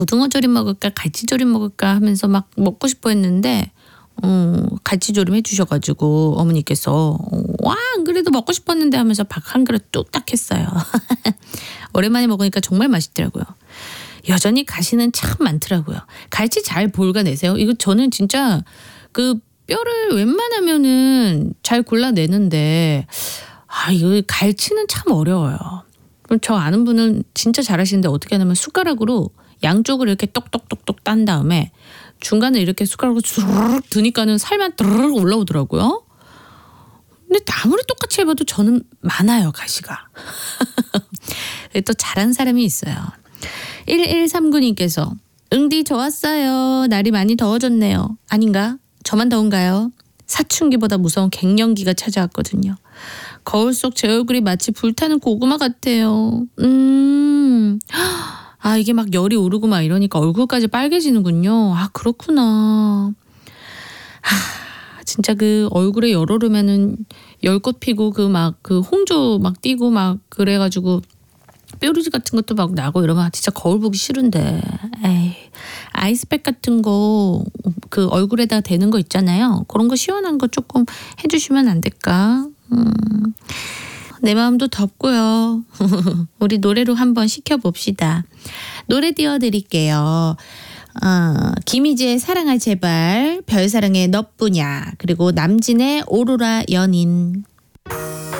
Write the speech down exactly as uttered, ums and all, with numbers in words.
고등어조림 먹을까 갈치조림 먹을까 하면서 막 먹고 싶어 했는데 어 갈치조림 해 주셔 가지고 어머니께서 어 "와 안 그래도 먹고 싶었는데." 하면서 밥 한 그릇 뚝딱 했어요. 오랜만에 먹으니까 정말 맛있더라고요. 여전히 가시는 참 많더라고요. 갈치 잘 볼가내세요? 이거 저는 진짜 그 뼈를 웬만하면은 잘 골라내는데 아 이거 갈치는 참 어려워요. 그럼 저 아는 분은 진짜 잘하시는데 어떻게 하냐면 숟가락으로 양쪽을 이렇게 똑똑똑똑 딴 다음에 중간에 이렇게 숟가락으로 주르륵 드니까는 살만 드르륵 올라오더라고요. 근데 아무리 똑같이 해봐도 저는 많아요 가시가. 또 잘하는 사람이 있어요. 일일삼구 님께서 응디 좋았어요. 날이 많이 더워졌네요. 아닌가? 저만 더운가요? 사춘기보다 무서운 갱년기가 찾아왔거든요. 거울 속 제 얼굴이 마치 불타는 고구마 같아요. 음... 아 이게 막 열이 오르고 막 이러니까 얼굴까지 빨개지는군요. 아 그렇구나. 하, 진짜 그 얼굴에 열 오르면은 열꽃 피고 그 막 그 홍조 막 띄고 막 그래가지고 뾰루지 같은 것도 막 나고 이러면 진짜 거울 보기 싫은데. 에이, 아이스팩 같은 거 그 얼굴에다 대는 거 있잖아요. 그런 거 시원한 거 조금 해주시면 안 될까? 음, 내 마음도 덥고요. 우리 노래로 한번 시켜봅시다. 노래 띄워드릴게요. 어, 김희재의 사랑아 제발, 별사랑의 너뿐야, 그리고 남진의 오로라 연인.